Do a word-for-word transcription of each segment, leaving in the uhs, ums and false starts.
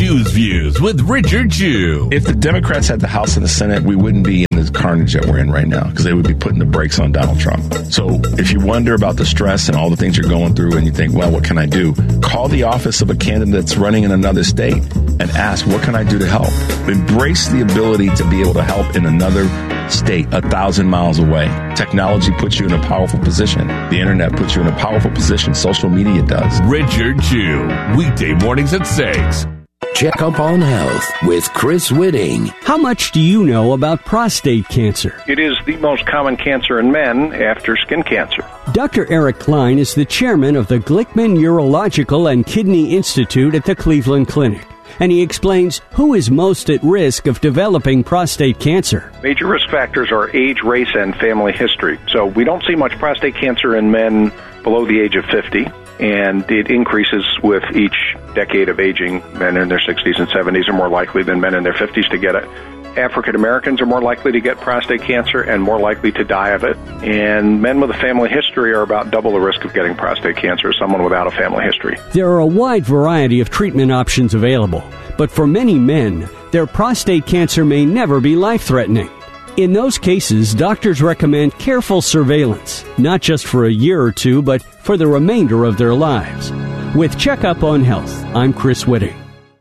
Jew's Views with Richard Jew. If the Democrats had the House and the Senate, we wouldn't be in the carnage that we're in right now because they would be putting the brakes on Donald Trump. So if you wonder about the stress and all the things you're going through and you think, well, what can I do? Call the office of a candidate that's running in another state and ask, what can I do to help? Embrace the ability to be able to help in another state a thousand miles away. Technology puts you in a powerful position. The internet puts you in a powerful position. Social media does. Richard Jew, weekday mornings at six. Check Up on Health with Chris Whitting. How much do you know about prostate cancer? It is the most common cancer in men after skin cancer. Doctor Eric Klein is the chairman of the Glickman Urological and Kidney Institute at the Cleveland Clinic, and he explains who is most at risk of developing prostate cancer. Major risk factors are age, race, and family history. So we don't see much prostate cancer in men below the age of fifty, and it increases with each decade of aging. Men in their sixties and seventies are more likely than men in their fifties to get it. African Americans are more likely to get prostate cancer and more likely to die of it. And men with a family history are about double the risk of getting prostate cancer as someone without a family history. There are a wide variety of treatment options available, but for many men, their prostate cancer may never be life-threatening. In those cases, doctors recommend careful surveillance, not just for a year or two, but for the remainder of their lives. With Checkup on Health, I'm Chris Whitting.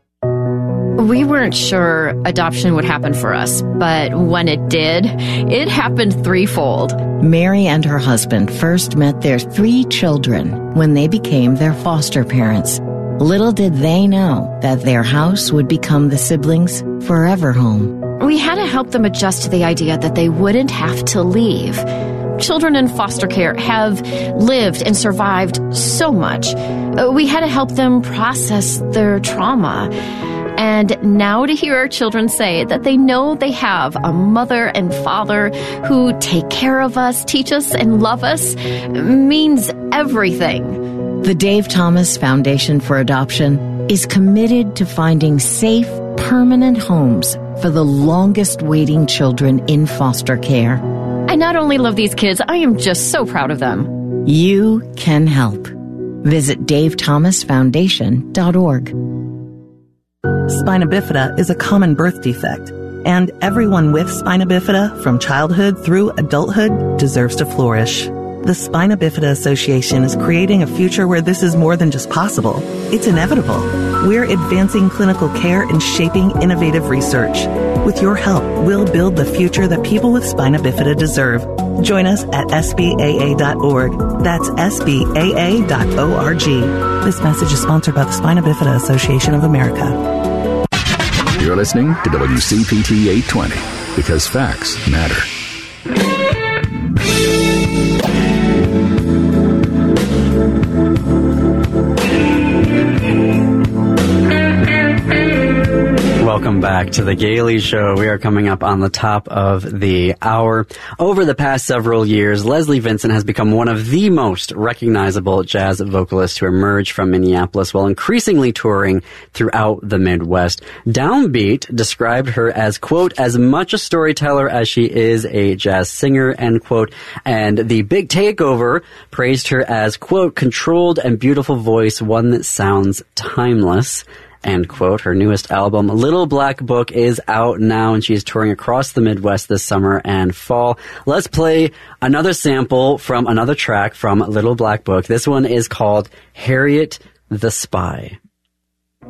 We weren't sure adoption would happen for us, but when it did, it happened threefold. Mary and her husband first met their three children when they became their foster parents. Little did they know that their house would become the siblings' forever home. We had to help them adjust to the idea that they wouldn't have to leave. Children in foster care have lived and survived so much. We had to help them process their trauma. And now to hear our children say that they know they have a mother and father who take care of us, teach us, and love us means everything. The Dave Thomas Foundation for Adoption is committed to finding safe, permanent homes for the longest waiting children in foster care. I not only love these kids, I am just so proud of them. You can help. Visit dave thomas foundation dot org. Spina bifida is a common birth defect, and everyone with spina bifida from childhood through adulthood deserves to flourish. The Spina Bifida Association is creating a future where this is more than just possible. It's inevitable. We're advancing clinical care and shaping innovative research. With your help, we'll build the future that people with spina bifida deserve. Join us at S B A A dot org. That's S B A A dot org. This message is sponsored by the Spina Bifida Association of America. You're listening to W C P T eight twenty because facts matter. Welcome back to The Gailey Show. We are coming up on the top of the hour. Over the past several years, Leslie Vincent has become one of the most recognizable jazz vocalists to emerge from Minneapolis while increasingly touring throughout the Midwest. Downbeat described her as, quote, as much a storyteller as she is a jazz singer, end quote. And The Big Takeover praised her as, quote, controlled and beautiful voice, one that sounds timeless. End quote. Her newest album, Little Black Book, is out now, and she's touring across the Midwest this summer and fall. Let's play another sample from another track from Little Black Book. This one is called Harriet the Spy.